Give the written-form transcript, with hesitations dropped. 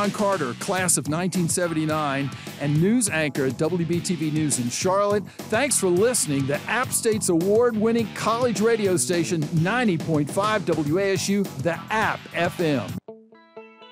John Carter, class of 1979, and news anchor at WBTV News in Charlotte. Thanks for listening to App State's award-winning college radio station, 90.5 WASU, The App FM.